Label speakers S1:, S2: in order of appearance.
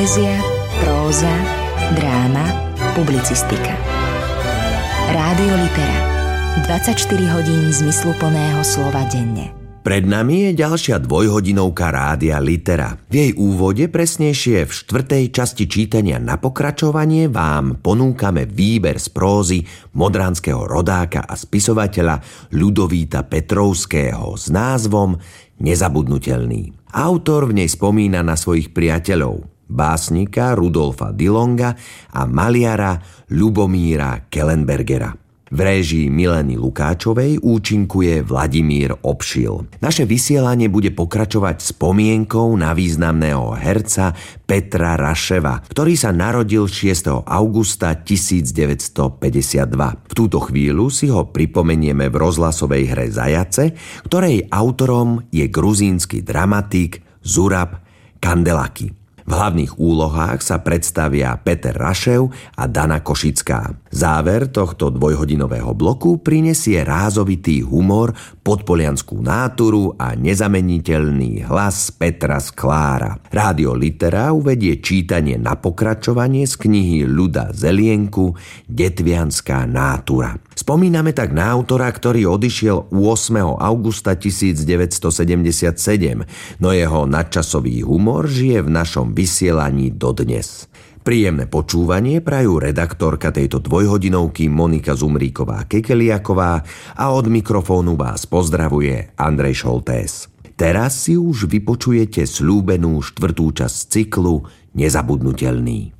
S1: Poézia, próza, dráma, publicistika. Rádio Litera. 24 hodín zmysluplného slova denne.
S2: Pred nami je ďalšia dvojhodinovka Rádia Litera. V jej úvode, presnejšie v 4. časti čítania na pokračovanie, vám ponúkame výber z prózy modranského rodáka a spisovateľa Ľudovíta Petrovského s názvom Nezabudnutelný. Autor v nej spomína na svojich priateľov, básnika Rudolfa Dillonga a maliara Ľubomíra Kellenbergera. V réžii Mileny Lukáčovej účinkuje Vladimír Obšil. Naše vysielanie bude pokračovať spomienkou na významného herca Petra Raševa, ktorý sa narodil 6. augusta 1952. V túto chvíľu si ho pripomenieme v rozhlasovej hre Zajace, ktorej autorom je gruzínsky dramatik Zurab Kandelaki. V hlavných úlohách sa predstavia Peter Rašev a Dana Košická. Záver tohto dvojhodinového bloku prinesie rázovitý humor, podpolianskú náturu a nezameniteľný hlas Petra Sklára. Rádio Litera uvedie čítanie na pokračovanie z knihy Ľuda Zelienku Detvianská nátura. Spomíname tak na autora, ktorý odišiel 8. augusta 1977, no jeho nadčasový humor žije v našom vysielaní dodnes. Príjemné počúvanie prajú redaktorka tejto dvojhodinovky Monika Zumríková-Kekeliaková a od mikrofónu vás pozdravuje Andrej Šoltés. Teraz si už vypočujete sľúbenú 4. časť cyklu Nezabudnutelný.